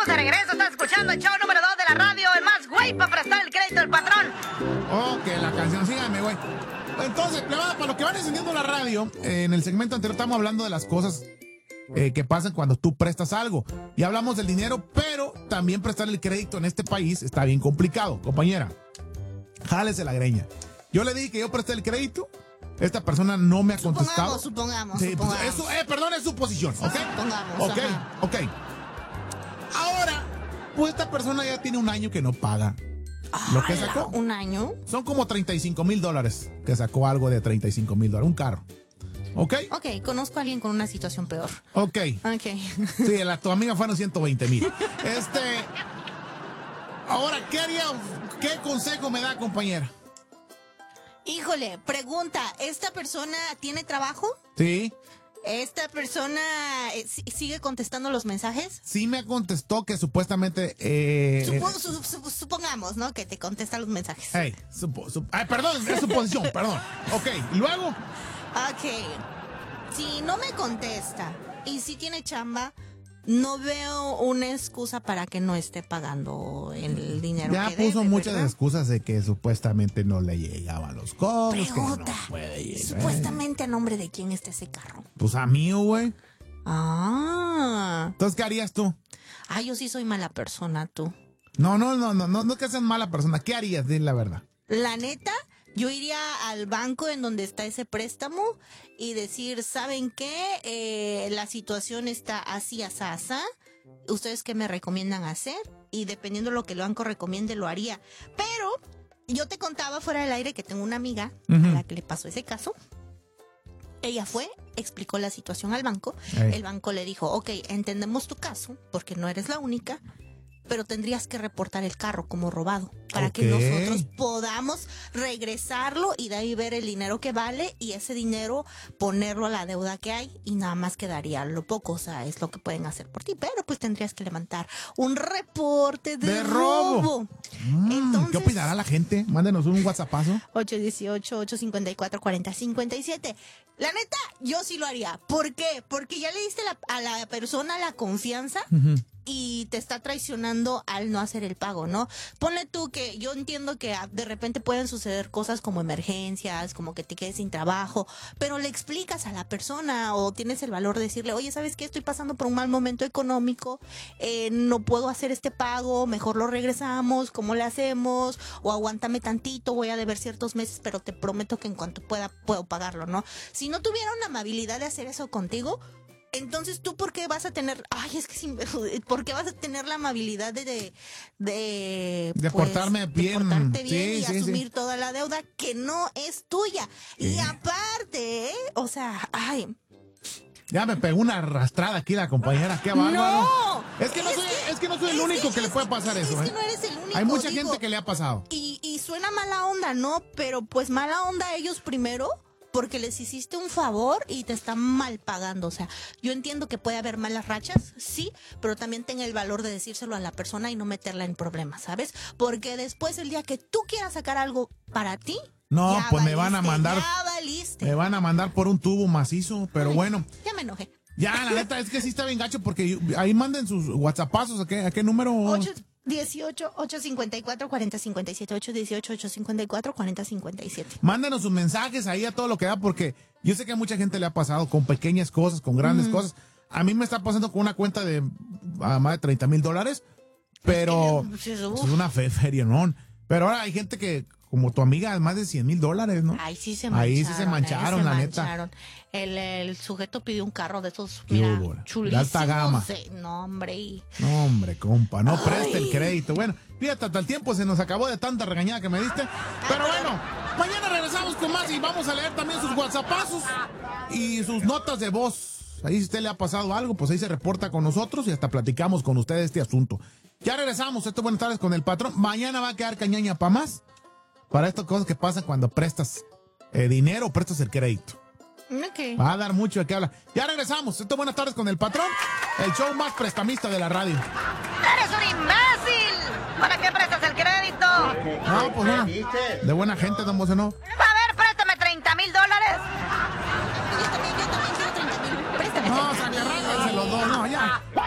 estamos de regreso. Estás escuchando el show número 2 de la radio. El más güey para prestar el crédito del patrón. Ok, la canción, síganme, güey. Entonces, plebada, para los que van encendiendo la radio, en el segmento anterior estamos hablando de las cosas que pasan cuando tú prestas algo. Y hablamos del dinero, pero también prestar el crédito en este país está bien complicado. Compañera, jálese la greña. Yo le dije que yo presté el crédito. Esta persona no me ha contestado. Supongamos. Eso, perdón, es suposición, ¿ok? Supongamos. Ok. Ahora, pues esta persona ya tiene un año que no paga. Lo que sacó. ¿Un año? Son como $35,000 que sacó algo de $35,000. Un carro. ¿Ok? Ok, conozco a alguien con una situación peor. Ok. Sí, tu amiga fueron 120,000. Ahora, ¿qué haría? ¿Qué consejo me da, compañera? Híjole, pregunta, ¿esta persona tiene trabajo? Sí. ¿Esta persona sigue contestando los mensajes? Sí me contestó que supuestamente... Supongamos, ¿no? Que te contesta los mensajes. Perdón, es suposición, perdón. Ok, ¿y luego? Ok, si no me contesta y si tiene chamba, no veo una excusa para que no esté pagando el dinero ya que puso debe, muchas ¿verdad? excusas de que supuestamente no le llegaban los cobros. Pregunta, que no puede llegar. ¿supuestamente a nombre de quién está ese carro? Pues a mí, güey. Entonces, ¿qué harías tú? Yo sí soy mala persona, tú. No que seas mala persona. ¿Qué harías? Dile la verdad. La neta, yo iría al banco en donde está ese préstamo y decir, ¿saben qué? La situación está así, asá. ¿Ustedes qué me recomiendan hacer? Y dependiendo de lo que el banco recomiende, lo haría. Pero yo te contaba fuera del aire que tengo una amiga a la que le pasó ese caso. Ella fue, explicó la situación al banco. El banco le dijo, ok, entendemos tu caso porque no eres la única, pero tendrías que reportar el carro como robado para que nosotros podamos regresarlo y de ahí ver el dinero que vale y ese dinero ponerlo a la deuda que hay y nada más quedaría lo poco, o sea, es lo que pueden hacer por ti, pero pues tendrías que levantar un reporte de robo. Entonces, ¿qué opinará la gente? Mándenos un WhatsAppazo. 818-854-4057. La neta, yo sí lo haría. ¿Por qué? Porque ya le diste a la persona la confianza y te está traicionando al no hacer el pago, ¿no? Ponle tú que yo entiendo que de repente pueden suceder cosas como emergencias, como que te quedes sin trabajo, pero le explicas a la persona o tienes el valor de decirle, oye, ¿sabes qué? Estoy pasando por un mal momento económico, no puedo hacer este pago, mejor lo regresamos, ¿cómo le hacemos? O aguántame tantito, voy a deber ciertos meses, pero te prometo que en cuanto puedo pagarlo, ¿no? Si no tuvieran la amabilidad de hacer eso contigo, entonces tú ¿por qué vas a tener, por qué vas a tener la amabilidad de portarme bien, y asumir toda la deuda que no es tuya? Y aparte, o sea, ya me pegó una arrastrada aquí la compañera, qué bárbaro. No, es que no soy el único que le puede pasar eso. Es que no eres el único. Hay mucha gente que le ha pasado. Y suena mala onda, ¿no? Pero pues mala onda ellos primero, porque les hiciste un favor y te están mal pagando. O sea, yo entiendo que puede haber malas rachas, sí, pero también ten el valor de decírselo a la persona y no meterla en problemas, ¿sabes? Porque después el día que tú quieras sacar algo para ti, no, ya pues valiste, me van a mandar. Ya valiste. Me van a mandar por un tubo macizo, pero bueno. Ya me enojé. Ya, la neta, es que sí está bien gacho porque ahí manden sus WhatsAppazos, ¿a qué número? 818-854-4057, 818-854-4057. Mándenos sus mensajes ahí a todo lo que da, porque yo sé que a mucha gente le ha pasado con pequeñas cosas, con grandes cosas. A mí me está pasando con una cuenta de más de $30,000, pero es una feria, ¿no? Pero ahora hay gente que, como tu amiga, más de $100,000, ¿no? Ahí sí se mancharon, la neta. El sujeto pidió un carro de esos, mira, chulísimos. De alta gama. No, hombre. No, hombre, compa, no preste el crédito. Bueno, fíjate, hasta el tiempo se nos acabó de tanta regañada que me diste. Pero bueno, mañana regresamos con más y vamos a leer también sus WhatsAppazos y sus notas de voz. Ahí si usted le ha pasado algo, pues ahí se reporta con nosotros y hasta platicamos con usted de este asunto. Ya regresamos, esto es Buenas Tardes con el Patrón. Mañana va a quedar cañaña para más, para estas cosas que pasan cuando prestas dinero o prestas el crédito. Okay. Va a dar mucho de qué hablar. Ya regresamos, esto es Buenas Tardes con el Patrón, el show más prestamista de la radio. ¡Eres un imbécil! ¿Para qué prestas el crédito? No, pues bueno, de buena gente, don Mocenó. A ver, préstame $30,000. Yo también quiero 30,000. Préstame. No, o sea, que arránquense los dos, no, ya.